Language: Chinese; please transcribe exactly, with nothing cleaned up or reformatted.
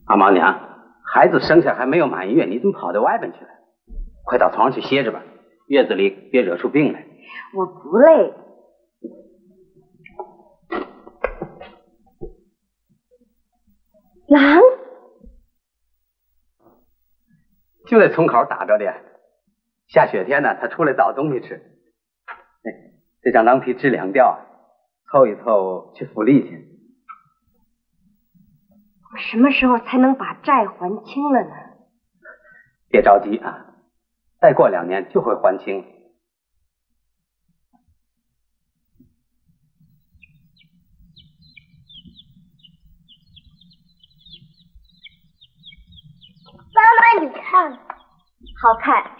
阿毛娘，孩子生下还没有满月，你怎么跑到外边去了？快到床上去歇着吧，月子里别惹出病来。 我不累。狼就在村口打着的，下雪天呢，他出来找东西吃。哎，这张狼皮治两吊，凑一凑去福利去。 我什么时候才能把债还清了呢？ 别着急啊，再过两年就会还清。 妈妈，你看， 好看。